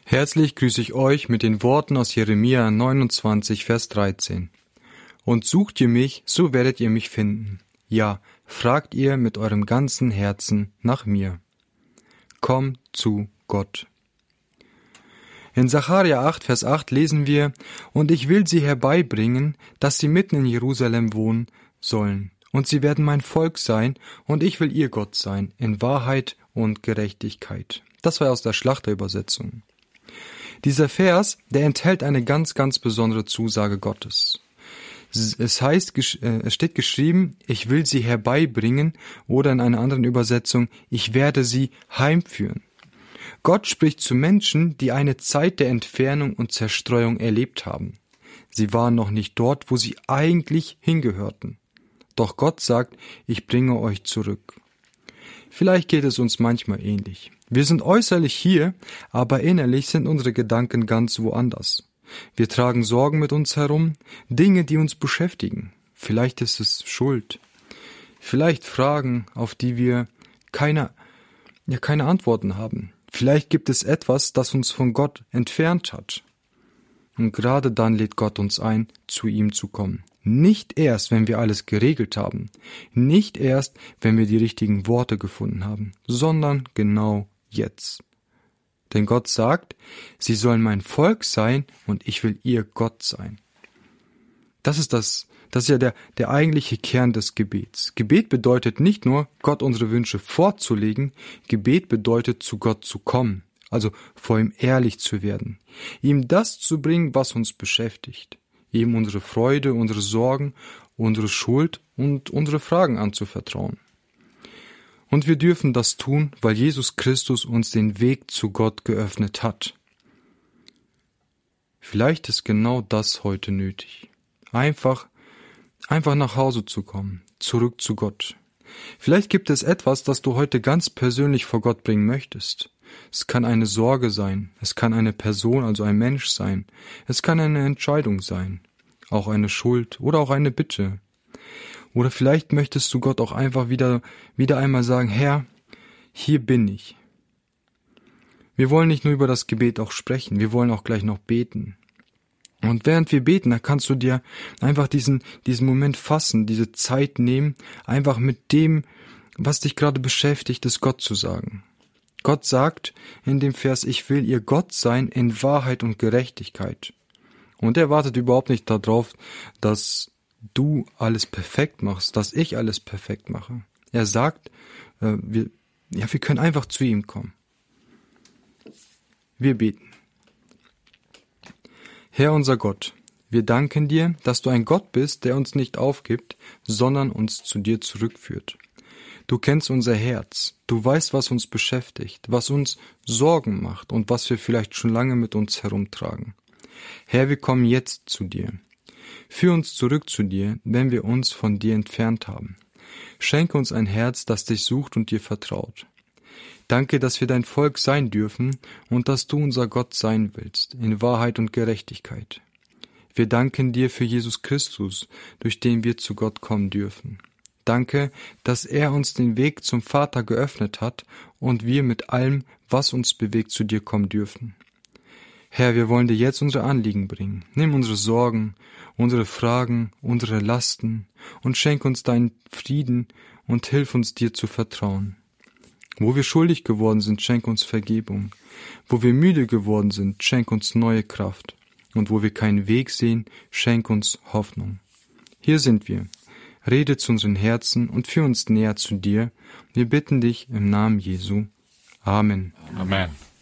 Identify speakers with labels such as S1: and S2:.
S1: Herzlich grüße ich euch mit den Worten aus Jeremia 29, Vers 13. Und sucht ihr mich, so werdet ihr mich finden. Ja, fragt ihr mit eurem ganzen Herzen nach mir. Komm zu Gott. In Sacharja 8, Vers 8 lesen wir, und ich will sie herbeibringen, dass sie mitten in Jerusalem wohnen sollen. Und sie werden mein Volk sein, und ich will ihr Gott sein, in Wahrheit und Gerechtigkeit. Das war aus der Schlachterübersetzung. Dieser Vers, der enthält eine ganz, ganz besondere Zusage Gottes. Es steht geschrieben, ich will sie herbeibringen, oder in einer anderen Übersetzung, ich werde sie heimführen. Gott spricht zu Menschen, die eine Zeit der Entfernung und Zerstreuung erlebt haben. Sie waren noch nicht dort, wo sie eigentlich hingehörten. Doch Gott sagt, ich bringe euch zurück. Vielleicht geht es uns manchmal ähnlich. Wir sind äußerlich hier, aber innerlich sind unsere Gedanken ganz woanders. Wir tragen Sorgen mit uns herum, Dinge, die uns beschäftigen. Vielleicht ist es Schuld. Vielleicht Fragen, auf die wir keine Antworten haben. Vielleicht gibt es etwas, das uns von Gott entfernt hat. Und gerade dann lädt Gott uns ein, zu ihm zu kommen. Nicht erst, wenn wir alles geregelt haben. Nicht erst, wenn wir die richtigen Worte gefunden haben, sondern genau jetzt. Denn Gott sagt, sie sollen mein Volk sein und ich will ihr Gott sein. Das ist ja der eigentliche Kern des Gebets. Gebet bedeutet nicht nur, Gott unsere Wünsche vorzulegen, Gebet bedeutet, zu Gott zu kommen, also vor ihm ehrlich zu werden, ihm das zu bringen, was uns beschäftigt, ihm unsere Freude, unsere Sorgen, unsere Schuld und unsere Fragen anzuvertrauen. Und wir dürfen das tun, weil Jesus Christus uns den Weg zu Gott geöffnet hat. Vielleicht ist genau das heute nötig. Einfach nach Hause zu kommen, zurück zu Gott. Vielleicht gibt es etwas, das du heute ganz persönlich vor Gott bringen möchtest. Es kann eine Sorge sein, es kann eine Person, also ein Mensch sein, es kann eine Entscheidung sein, auch eine Schuld oder auch eine Bitte. Oder vielleicht möchtest du Gott auch einfach wieder einmal sagen, Herr, hier bin ich. Wir wollen nicht nur über das Gebet auch sprechen, wir wollen auch gleich noch beten. Und während wir beten, da kannst du dir einfach diesen Moment fassen, diese Zeit nehmen, einfach mit dem, was dich gerade beschäftigt, es Gott zu sagen. Gott sagt in dem Vers, ich will ihr Gott sein in Wahrheit und Gerechtigkeit. Und er wartet überhaupt nicht darauf, dass du alles perfekt machst, dass ich alles perfekt mache. Er sagt, wir können einfach zu ihm kommen. Wir beten. Herr unser Gott, wir danken dir, dass du ein Gott bist, der uns nicht aufgibt, sondern uns zu dir zurückführt. Du kennst unser Herz, du weißt, was uns beschäftigt, was uns Sorgen macht und was wir vielleicht schon lange mit uns herumtragen. Herr, wir kommen jetzt zu dir. Führ uns zurück zu dir, wenn wir uns von dir entfernt haben. Schenke uns ein Herz, das dich sucht und dir vertraut. Danke, dass wir dein Volk sein dürfen und dass du unser Gott sein willst, in Wahrheit und Gerechtigkeit. Wir danken dir für Jesus Christus, durch den wir zu Gott kommen dürfen. Danke, dass er uns den Weg zum Vater geöffnet hat und wir mit allem, was uns bewegt, zu dir kommen dürfen. Herr, wir wollen dir jetzt unsere Anliegen bringen. Nimm unsere Sorgen, unsere Fragen, unsere Lasten und schenk uns deinen Frieden und hilf uns, dir zu vertrauen. Wo wir schuldig geworden sind, schenk uns Vergebung. Wo wir müde geworden sind, schenk uns neue Kraft. Und wo wir keinen Weg sehen, schenk uns Hoffnung. Hier sind wir. Rede zu unseren Herzen und führ uns näher zu dir. Wir bitten dich im Namen Jesu. Amen.
S2: Amen.